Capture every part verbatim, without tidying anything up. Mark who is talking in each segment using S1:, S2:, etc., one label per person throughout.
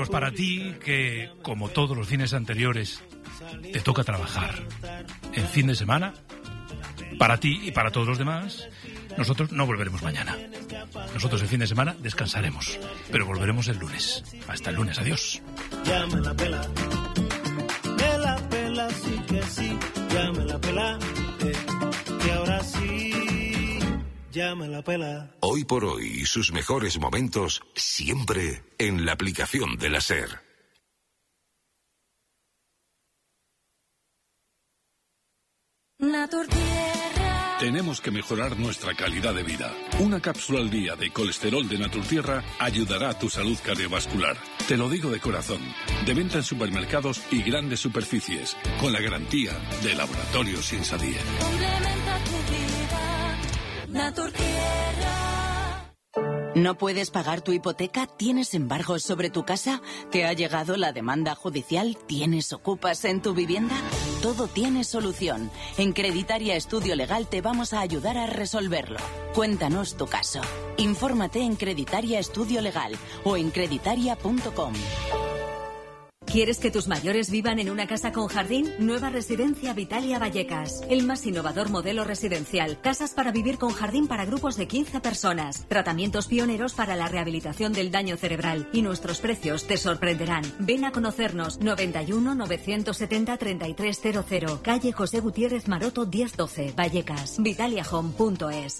S1: Pues para ti, que como todos los fines anteriores, te toca trabajar en fin de semana, para ti y para todos los demás, nosotros no volveremos mañana. Nosotros el fin de semana descansaremos, pero volveremos el lunes. Hasta el lunes, adiós.
S2: Ya me la pela, me la pela, sí que sí, ya me la pela, eh, que ahora sí, ya me la pela.
S3: Hoy por hoy, sus mejores momentos siempre en la aplicación de la SER.
S4: Naturtierra.
S5: Tenemos que mejorar nuestra calidad de vida. Una cápsula al día de colesterol de Naturtierra ayudará a tu salud cardiovascular. Te lo digo de corazón. De venta en supermercados y grandes superficies, con la garantía de Laboratorios Insadía.
S4: Complementa tu vida. Naturtierra.
S6: ¿No puedes pagar tu hipoteca? ¿Tienes embargos sobre tu casa? ¿Te ha llegado la demanda judicial? ¿Tienes ocupas en tu vivienda? Todo tiene solución. En Creditaria Estudio Legal te vamos a ayudar a resolverlo. Cuéntanos tu caso. Infórmate en Creditaria Estudio Legal o en creditaria punto com.
S7: ¿Quieres que tus mayores vivan en una casa con jardín? Nueva Residencia Vitalia Vallecas. El más innovador modelo residencial. Casas para vivir con jardín para grupos de quince personas. Tratamientos pioneros para la rehabilitación del daño cerebral. Y nuestros precios te sorprenderán. Ven a conocernos. noventa y uno, novecientos setenta, treinta y tres cero cero. Calle José Gutiérrez Maroto diez doce. Vallecas. Vitalia Home punto es.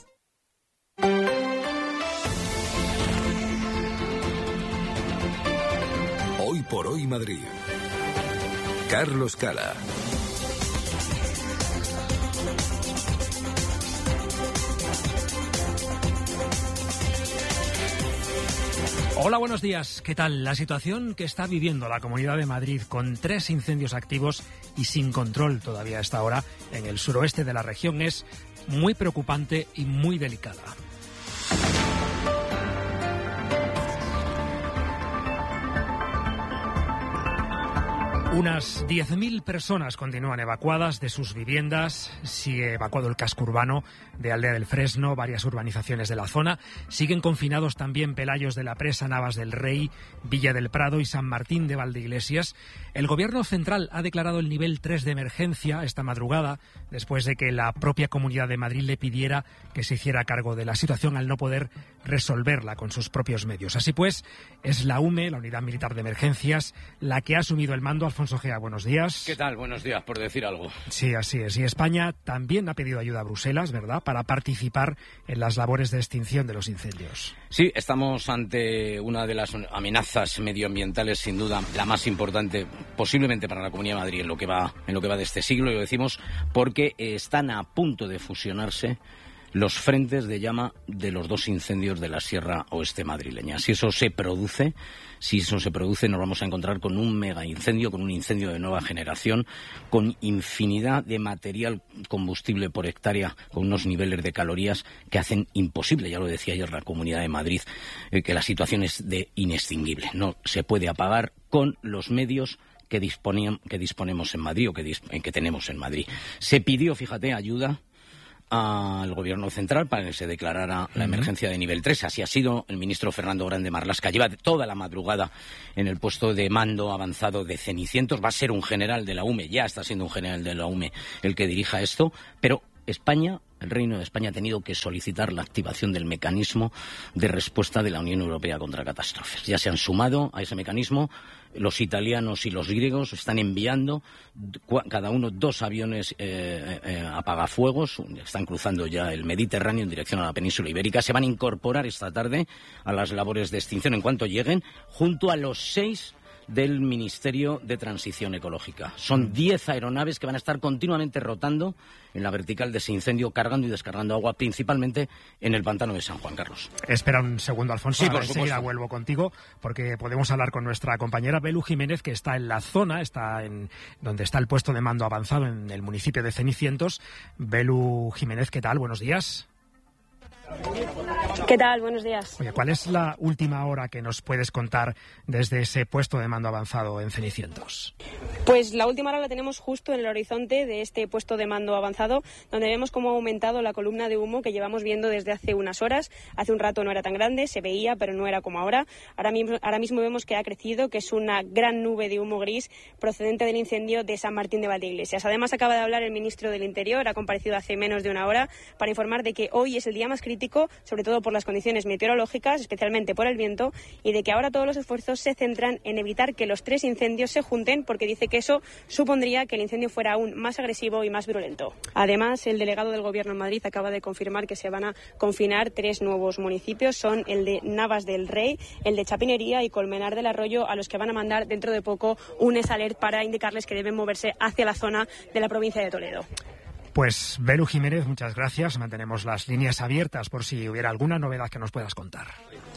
S3: Hoy por hoy Madrid. Carlos Cala.
S8: Hola, buenos días. ¿Qué tal? La situación que está viviendo la Comunidad de Madrid con tres incendios activos y sin control todavía a esta hora en el suroeste de la región es muy preocupante y muy delicada. Unas diez mil personas continúan evacuadas de sus viviendas. Sigue evacuado el casco urbano de Aldea del Fresno, varias urbanizaciones de la zona. Siguen confinados también Pelayos de la Presa, Navas del Rey, Villa del Prado y San Martín de Valdeiglesias. El Gobierno central ha declarado el nivel tres de emergencia esta madrugada, después de que la propia Comunidad de Madrid le pidiera que se hiciera cargo de la situación al no poder resolverla con sus propios medios. Así pues, es la U M E, la Unidad Militar de Emergencias, la que ha asumido el mando. Alfonso Gea, buenos días.
S9: ¿Qué tal? Buenos días, por decir algo.
S8: Sí, así es. Y España también ha pedido ayuda a Bruselas, ¿verdad?, para participar en las labores de extinción de los incendios.
S9: Sí, estamos ante una de las amenazas medioambientales, sin duda, la más importante posiblemente para la Comunidad de Madrid en lo que va, en lo que va de este siglo, y lo decimos porque están a punto de fusionarse los frentes de llama de los dos incendios de la Sierra Oeste madrileña. Si eso se produce, si eso se produce, nos vamos a encontrar con un mega incendio, con un incendio de nueva generación, con infinidad de material combustible por hectárea, con unos niveles de calorías que hacen imposible, ya lo decía ayer la Comunidad de Madrid, eh, que la situación es de inextinguible. No se puede apagar con los medios que, disponían, que disponemos en Madrid o que, disp- que tenemos en Madrid. Se pidió, fíjate, ayuda al Gobierno central para que se declarara la emergencia de nivel tres. Así ha sido. El ministro Fernando Grande Marlaska lleva toda la madrugada en el puesto de mando avanzado de Cenicientos. Va a ser un general de la U M E, ya está siendo un general de la U M E el que dirija esto, pero España, el Reino de España, ha tenido que solicitar la activación del mecanismo de respuesta de la Unión Europea contra catástrofes. Ya se han sumado a ese mecanismo. Los italianos y los griegos están enviando cada uno dos aviones eh, eh, apagafuegos. Están cruzando ya el Mediterráneo en dirección a la península ibérica. Se van a incorporar esta tarde a las labores de extinción en cuanto lleguen, junto a los seis del Ministerio de Transición Ecológica. Son diez aeronaves que van a estar continuamente rotando en la vertical de ese incendio, cargando y descargando agua, principalmente en el pantano de San Juan Carlos.
S8: Espera un segundo, Alfonso.
S9: Sí, por
S8: enseguida
S9: supuesto.
S8: vuelvo contigo, porque podemos hablar con nuestra compañera Belu Jiménez, que está en la zona, está en donde está el puesto de mando avanzado en el municipio de Cenicientos. Belu Jiménez, ¿qué tal? Buenos días.
S10: ¿Qué tal? Buenos días.
S8: Oye, ¿cuál es la última hora que nos puedes contar desde ese puesto de mando avanzado en Cenicientos?
S10: Pues la última hora la tenemos justo en el horizonte de este puesto de mando avanzado, donde vemos cómo ha aumentado la columna de humo que llevamos viendo desde hace unas horas. Hace un rato no era tan grande, se veía, pero no era como ahora. Ahora mismo, ahora mismo vemos que ha crecido, que es una gran nube de humo gris procedente del incendio de San Martín de Valdeiglesias. Además, acaba de hablar el ministro del Interior, ha comparecido hace menos de una hora para informar de que hoy es el día más crítico, sobre todo por las condiciones meteorológicas, especialmente por el viento, y de que ahora todos los esfuerzos se centran en evitar que los tres incendios se junten, porque dice que eso supondría que el incendio fuera aún más agresivo y más virulento. Además, el delegado del Gobierno en Madrid acaba de confirmar que se van a confinar tres nuevos municipios. Son el de Navas del Rey, el de Chapinería y Colmenar del Arroyo, a los que van a mandar dentro de poco un S-Alert para indicarles que deben moverse hacia la zona de la provincia de Toledo.
S8: Pues Belu Jiménez, muchas gracias. Mantenemos las líneas abiertas por si hubiera alguna novedad que nos puedas contar.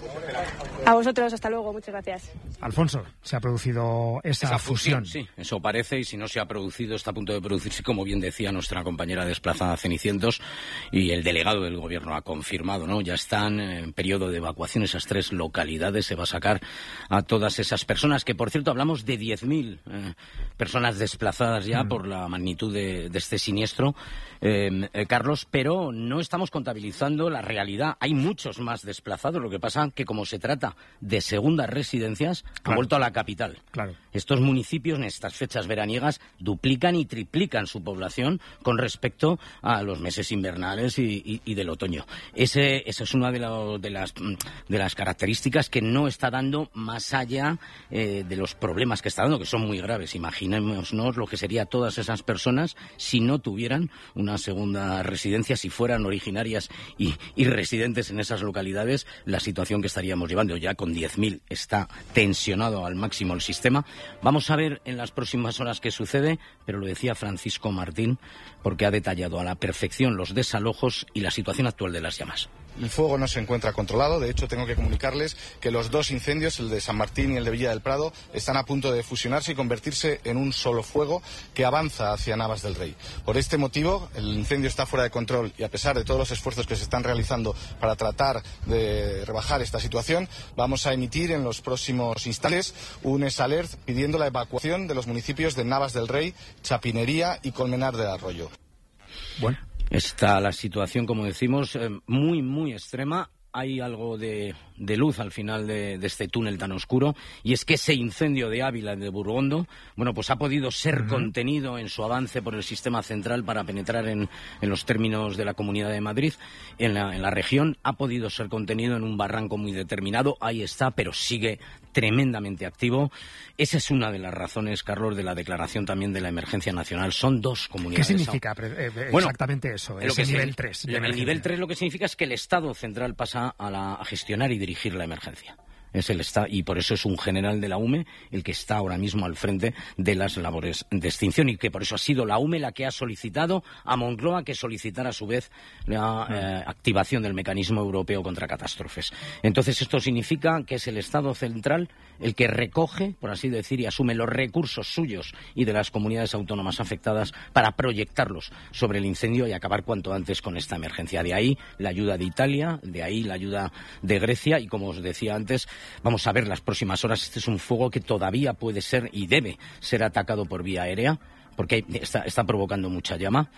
S10: A vosotros, hasta luego, muchas gracias.
S8: Alfonso, se ha producido esa,
S9: esa
S8: fusión.
S9: fusión. Sí, eso parece, y si no se ha producido, está a punto de producirse, como bien decía nuestra compañera desplazada Cenicientos, y el delegado del Gobierno ha confirmado, ¿no? Ya están en periodo de evacuación esas tres localidades, se va a sacar a todas esas personas, que por cierto hablamos de diez mil eh, personas desplazadas ya mm. por la magnitud de, de este siniestro, eh, eh, Carlos, pero no estamos contabilizando la realidad. Hay muchos más desplazados, lo que pasa que como se trata de segundas residencias, claro, han vuelto a la capital.
S8: Claro.
S9: Estos municipios en estas fechas veraniegas duplican y triplican su población con respecto a los meses invernales y, y, y del otoño. Ese, esa es una de, lo, de, las, de las características que no está dando más allá eh, de los problemas que está dando, que son muy graves. Imaginémonos lo que sería todas esas personas si no tuvieran una segunda residencia, si fueran originarias y, y residentes en esas localidades, la situación que estaríamos llevando. Ya con diez mil está tensionado al máximo el sistema. Vamos a ver en las próximas horas qué sucede, pero lo decía Francisco Martín, porque ha detallado a la perfección los desalojos y la situación actual de las llamas.
S11: El fuego no se encuentra controlado. De hecho, tengo que comunicarles que los dos incendios, el de San Martín y el de Villa del Prado, están a punto de fusionarse y convertirse en un solo fuego que avanza hacia Navas del Rey. Por este motivo, el incendio está fuera de control y a pesar de todos los esfuerzos que se están realizando para tratar de rebajar esta situación, vamos a emitir en los próximos instantes un S-Alert pidiendo la evacuación de los municipios de Navas del Rey, Chapinería y Colmenar del Arroyo.
S9: Bueno. Está la situación, como decimos, eh, muy, muy extrema. Hay algo de, de luz al final de, de este túnel tan oscuro, y es que ese incendio de Ávila, de Burgondo, bueno, pues ha podido ser uh-huh. contenido en su avance por el sistema central para penetrar en, en los términos de la Comunidad de Madrid, en la, en la región. Ha podido ser contenido en un barranco muy determinado, ahí está, pero sigue tremendamente activo. Esa es una de las razones, Carlos, de la declaración también de la emergencia nacional. Son dos comunidades.
S8: ¿Qué significa eh,
S9: bueno,
S8: exactamente eso? Ese nivel tres.
S9: El nivel tres lo que significa es que el Estado central pasa a, la, a gestionar y dirigir la emergencia. Es el está y por eso es un general de la U M E el que está ahora mismo al frente de las labores de extinción, y que por eso ha sido la U M E la que ha solicitado a Moncloa que solicitara a su vez la eh, activación del mecanismo europeo contra catástrofes. Entonces esto significa que es el Estado central el que recoge, por así decir, y asume los recursos suyos y de las comunidades autónomas afectadas para proyectarlos sobre el incendio y acabar cuanto antes con esta emergencia. De ahí la ayuda de Italia, de ahí la ayuda de Grecia, y como os decía antes, vamos a ver las próximas horas. Este es un fuego que todavía puede ser y debe ser atacado por vía aérea, porque está, está provocando mucha llama,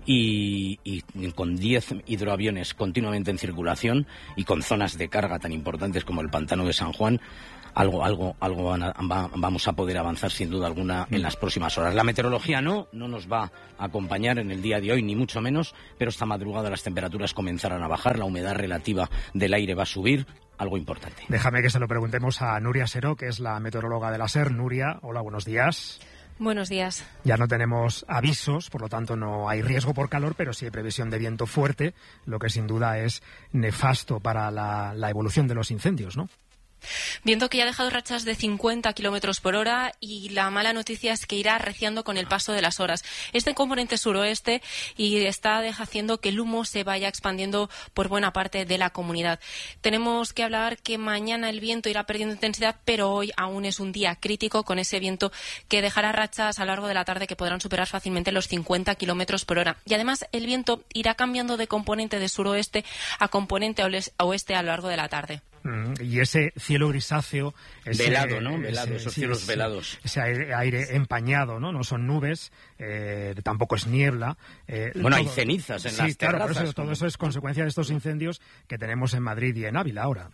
S9: y, y con diez hidroaviones continuamente en circulación y con zonas de carga tan importantes como el pantano de San Juan, algo, algo, algo van a, va, vamos a poder avanzar sin duda alguna en las próximas horas. La meteorología no, no nos va a acompañar en el día de hoy, ni mucho menos, pero esta madrugada las temperaturas comenzarán a bajar, la humedad relativa del aire va a subir, algo importante.
S8: Déjame que se lo preguntemos a Nuria Seró, que es la meteoróloga de la SER. Nuria, hola, buenos días.
S12: Buenos días.
S8: Ya no tenemos avisos, por lo tanto no hay riesgo por calor, pero sí hay previsión de viento fuerte, lo que sin duda es nefasto para la, la evolución de los incendios, ¿no?
S12: Viento que ya ha dejado rachas de cincuenta kilómetros por hora y la mala noticia es que irá arreciando con el paso de las horas. Este componente suroeste y está haciendo que el humo se vaya expandiendo por buena parte de la comunidad. Tenemos que hablar que mañana el viento irá perdiendo intensidad, pero hoy aún es un día crítico con ese viento que dejará rachas a lo largo de la tarde que podrán superar fácilmente los cincuenta kilómetros por hora. Y además el viento irá cambiando de componente de suroeste a componente oeste a lo largo de la tarde.
S8: Y ese cielo grisáceo... Ese,
S9: velado, ¿no? Velado,
S8: ese,
S9: esos
S8: sí,
S9: cielos
S8: ese,
S9: velados.
S8: Ese aire, aire empañado, ¿no? No son nubes, eh, tampoco es niebla. Eh,
S9: bueno,
S8: todo,
S9: hay cenizas en
S8: sí,
S9: las
S8: claro,
S9: terrazas.
S8: por eso, todo eso es consecuencia de estos incendios que tenemos en Madrid y en Ávila ahora.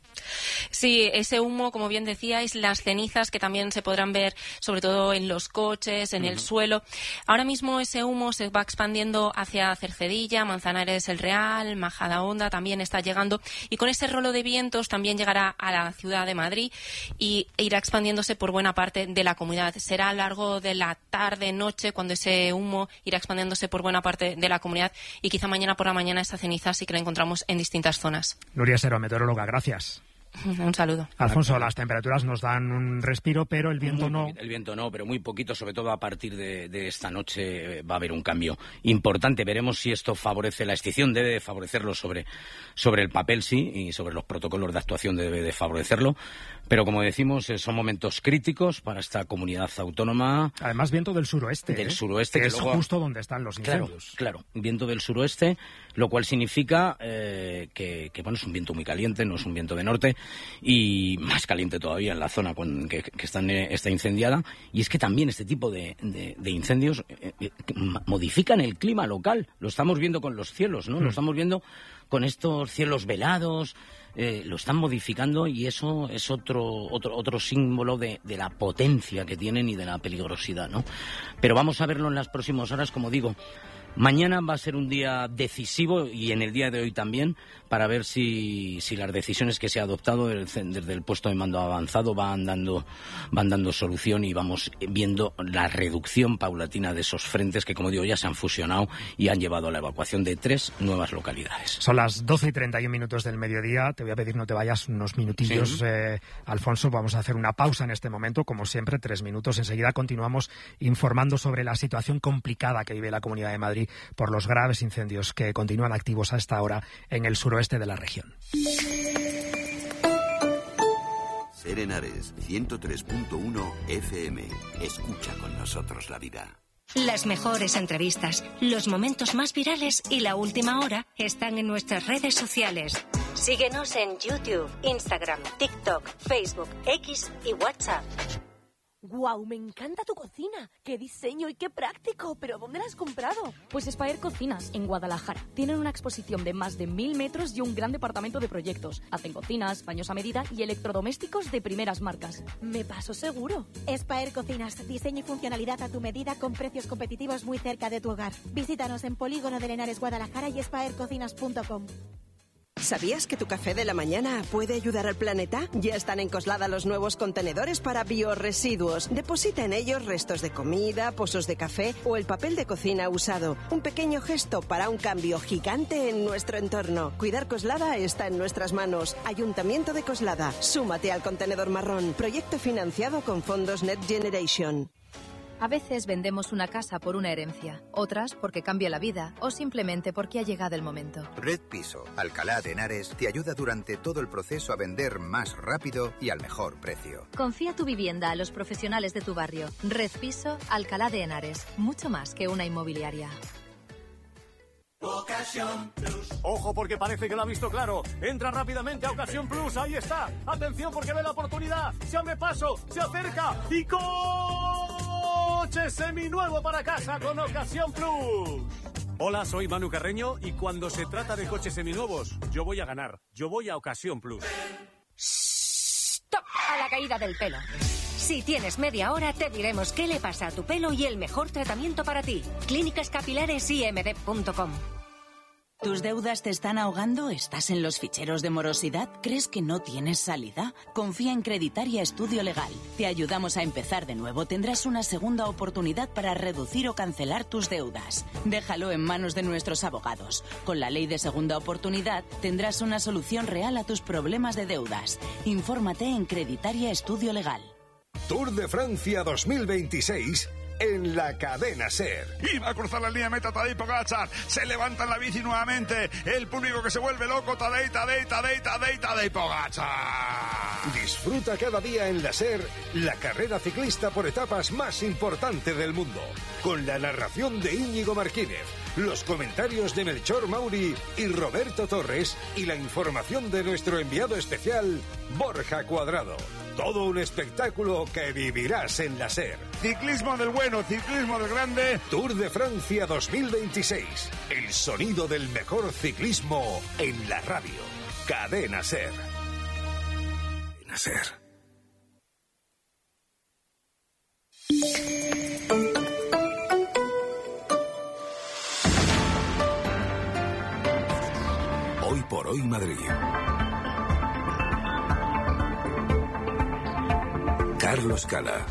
S12: Sí, ese humo, como bien decíais, las cenizas que también se podrán ver sobre todo en los coches, en uh-huh. el suelo. Ahora mismo ese humo se va expandiendo hacia Cercedilla, Manzanares el Real, Majadahonda también está llegando y con ese rolo de vientos también llegará a la ciudad de Madrid y irá expandiéndose por buena parte de la comunidad. Será a lo largo de la tarde-noche cuando ese humo irá expandiéndose por buena parte de la comunidad y quizá mañana por la mañana esa ceniza sí que la encontramos en distintas zonas.
S8: Nuria Sero, meteoróloga, gracias.
S12: Un saludo.
S8: Alfonso, las temperaturas nos dan un respiro, pero el viento no.
S9: El viento no, pero muy poquito, sobre todo a partir de, de esta noche va a haber un cambio importante. Veremos si esto favorece la extinción, debe favorecerlo sobre, sobre el papel, sí, y sobre los protocolos de actuación debe de favorecerlo. Pero como decimos, son momentos críticos para esta comunidad autónoma.
S8: Además, viento del suroeste.
S9: Del
S8: ¿eh?
S9: suroeste.
S8: Que, que
S9: es
S8: luego... justo donde están los incendios.
S9: Claro, claro, viento del suroeste, lo cual significa eh, que, que, bueno, es un viento muy caliente, no es un viento de norte, y más caliente todavía en la zona con, que, que está, está incendiada. Y es que también este tipo de, de, de incendios eh, eh, modifican el clima local. Lo estamos viendo con los cielos, ¿no? Mm. Lo estamos viendo con estos cielos velados. Eh, lo están modificando y eso es otro otro otro símbolo de, de la potencia que tienen y de la peligrosidad, ¿no? Pero vamos a verlo en las próximas horas, como digo. Mañana va a ser un día decisivo y en el día de hoy también para ver si, si las decisiones que se ha adoptado desde, desde el puesto de mando avanzado van dando, van dando solución y vamos viendo la reducción paulatina de esos frentes que, como digo, ya se han fusionado y han llevado a la evacuación de tres nuevas localidades.
S8: Son las doce y treinta y un minutos del mediodía. Te voy a pedir no te vayas unos minutillos, sí. eh, Alfonso. Vamos a hacer una pausa en este momento, como siempre, tres minutos. Enseguida continuamos informando sobre la situación complicada que vive la Comunidad de Madrid por los graves incendios que continúan activos a esta hora en el suroeste de la región.
S13: Ser Henares, ciento tres punto uno F M. Escucha con nosotros la vida.
S14: Las mejores entrevistas, los momentos más virales y la última hora están en nuestras redes sociales. Síguenos en YouTube, Instagram, TikTok, Facebook, X y WhatsApp.
S15: ¡Guau! Me encanta tu cocina. ¡Qué diseño y qué práctico! ¿Pero dónde la has comprado?
S16: Pues Espaer Cocinas, en Guadalajara. Tienen una exposición de más de mil metros y un gran departamento de proyectos. Hacen cocinas, baños a medida y electrodomésticos de primeras marcas.
S15: Me paso seguro.
S17: Espaer Cocinas, diseño y funcionalidad a tu medida con precios competitivos muy cerca de tu hogar. Visítanos en Polígono de Henares, Guadalajara y espaer cocinas punto com.
S18: ¿Sabías que tu café de la mañana puede ayudar al planeta? Ya están en Coslada los nuevos contenedores para biorresiduos. Deposita en ellos restos de comida, pozos de café o el papel de cocina usado. Un pequeño gesto para un cambio gigante en nuestro entorno. Cuidar Coslada está en nuestras manos. Ayuntamiento de Coslada. Súmate al contenedor marrón. Proyecto financiado con fondos Next Generation.
S19: A veces vendemos una casa por una herencia, otras porque cambia la vida o simplemente porque ha llegado el momento.
S20: Red Piso, Alcalá de Henares, te ayuda durante todo el proceso a vender más rápido y al mejor precio.
S19: Confía tu vivienda a los profesionales de tu barrio. Red Piso, Alcalá de Henares. Mucho más que una inmobiliaria.
S21: Ocasión Plus. Ojo porque parece que lo ha visto claro. Entra rápidamente a Ocasión Plus. Ahí está. Atención porque ve la oportunidad. Se abre paso. Se acerca. Y coche seminuevo para casa con Ocasión Plus. Hola, soy Manu Carreño y cuando se trata de coches seminuevos, yo voy a ganar. Yo voy a Ocasión Plus.
S14: ¡Stop! A la caída del pelo. Si tienes media hora, te diremos qué le pasa a tu pelo y el mejor tratamiento para ti. Clínicas Capilares I M D punto com.
S6: ¿Tus deudas te están ahogando? ¿Estás en los ficheros de morosidad? ¿Crees que no tienes salida? Confía en Creditaria Estudio Legal. Te ayudamos a empezar de nuevo. Tendrás una segunda oportunidad para reducir o cancelar tus deudas. Déjalo en manos de nuestros abogados. Con la ley de segunda oportunidad tendrás una solución real a tus problemas de deudas. Infórmate en Creditaria Estudio Legal.
S1: Tour de Francia dos mil veintiséis en la cadena SER.
S22: Y va a cruzar la línea meta Tadej Pogačar. Se levanta en la bici nuevamente. El público que se vuelve loco. Tadej, Tadej, Tadej, Tadej, Tadej Pogačar.
S1: Disfruta cada día en la SER la carrera ciclista por etapas más importante del mundo. Con la narración de Íñigo Martínez, los comentarios de Melchor Mauri y Roberto Torres y la información de nuestro enviado especial, Borja Cuadrado. Todo un espectáculo que vivirás en la SER.
S22: Ciclismo del bueno, ciclismo del grande.
S1: Tour de Francia dos mil veintiséis. El sonido del mejor ciclismo en la radio. Cadena SER. Cadena SER.
S3: Hoy por hoy Madrid. Carlos Cala.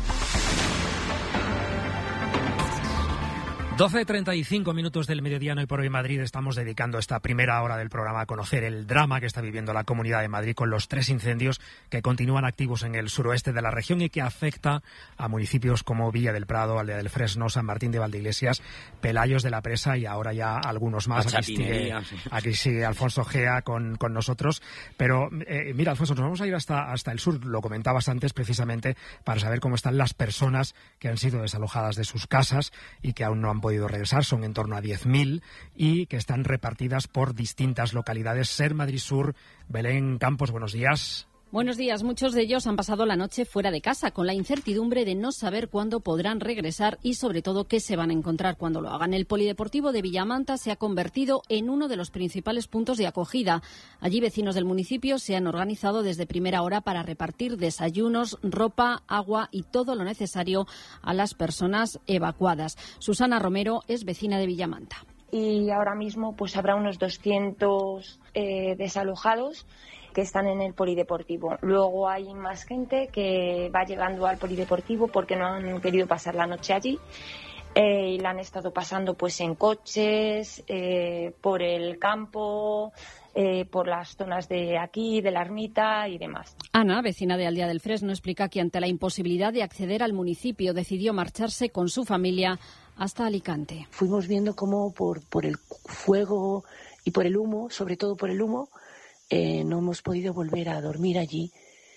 S8: doce treinta y cinco minutos del mediodía, Hoy por Hoy Madrid. Estamos dedicando esta primera hora del programa a conocer el drama que está viviendo la Comunidad de Madrid con los tres incendios que continúan activos en el suroeste de la región y que afecta a municipios como Villa del Prado, Aldea del Fresno, San Martín de Valdeiglesias, Pelayos de la Presa y ahora ya algunos más. Aquí sigue, aquí sigue Alfonso Gea con, con nosotros. Pero eh, mira, Alfonso, nos vamos a ir hasta, hasta el sur, lo comentabas antes, precisamente para saber cómo están las personas que han sido desalojadas de sus casas y que aún no han podido regresar, son en torno a diez mil y que están repartidas por distintas localidades. SER Madrid Sur, Belén Campos, buenos días.
S23: Buenos días. Muchos de ellos han pasado la noche fuera de casa con la incertidumbre de no saber cuándo podrán regresar y, sobre todo, qué se van a encontrar cuando lo hagan. El polideportivo de Villamanta se ha convertido en uno de los principales puntos de acogida. Allí, vecinos del municipio se han organizado desde primera hora para repartir desayunos, ropa, agua y todo lo necesario a las personas evacuadas. Susana Romero es vecina de Villamanta.
S24: Y ahora mismo pues habrá unos doscientos eh, desalojados que están en el polideportivo. Luego hay más gente que va llegando al polideportivo porque no han querido pasar la noche allí eh, y la han estado pasando pues en coches, eh, por el campo, eh, por las zonas de aquí, de la ermita y demás.
S23: Ana, vecina de Aldea del Fresno, explica que ante la imposibilidad de acceder al municipio decidió marcharse con su familia hasta Alicante.
S25: Fuimos viendo cómo por, por el fuego y por el humo, sobre todo por el humo, Eh, no hemos podido volver a dormir allí.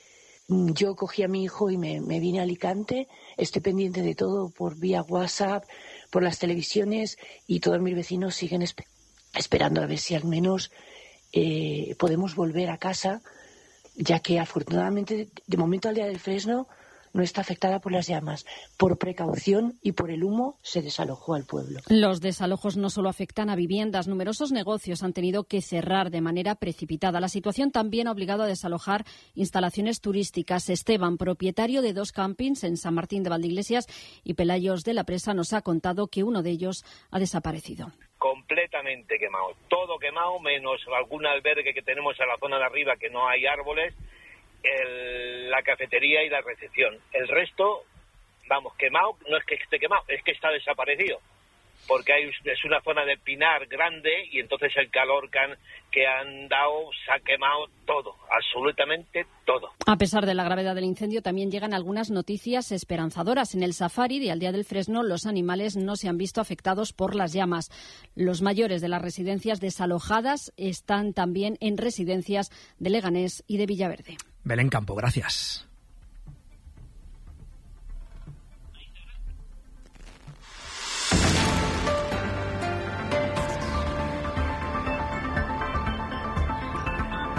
S25: Yo cogí a mi hijo y me, me vine a Alicante. Estoy pendiente de todo por vía WhatsApp, por las televisiones, y todos mis vecinos siguen esp- esperando a ver si al menos eh, podemos volver a casa, ya que afortunadamente de momento Aldea del Fresno no está afectada por las llamas. Por precaución y por el humo se desalojó al pueblo.
S23: Los desalojos no solo afectan a viviendas, numerosos negocios han tenido que cerrar de manera precipitada. La situación también ha obligado a desalojar instalaciones turísticas. Esteban, propietario de dos campings en San Martín de Valdeiglesias y Pelayos de la Presa, nos ha contado que uno de ellos ha desaparecido.
S26: Completamente quemado, todo quemado, menos algún albergue que tenemos en la zona de arriba que no hay árboles, el, la cafetería y la recepción. El resto, vamos, quemado, no es que esté quemado, es que está desaparecido, porque hay, es una zona de pinar grande y entonces el calor que han, que han dado se ha quemado todo, absolutamente todo.
S23: A pesar de la gravedad del incendio, también llegan algunas noticias esperanzadoras. En el safari de Aldea del Fresno, los animales no se han visto afectados por las llamas. Los mayores de las residencias desalojadas están también en residencias de Leganés y de Villaverde.
S8: Belén Campo, gracias.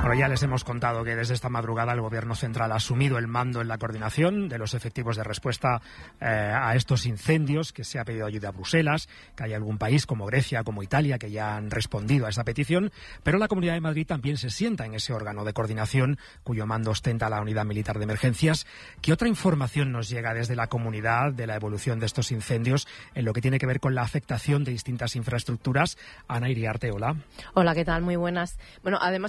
S8: Bueno, ya les hemos contado que desde esta madrugada el Gobierno central ha asumido el mando en la coordinación de los efectivos de respuesta eh, a estos incendios, que se ha pedido ayuda a Bruselas, que hay algún país como Grecia, como Italia, que ya han respondido a esa petición, pero la Comunidad de Madrid también se sienta en ese órgano de coordinación cuyo mando ostenta la Unidad Militar de Emergencias. ¿Qué otra información nos llega desde la comunidad de la evolución de estos incendios en lo que tiene que ver con la afectación de distintas infraestructuras? Ana Iriarte, hola.
S2: Hola, ¿qué tal? Muy buenas. Bueno, además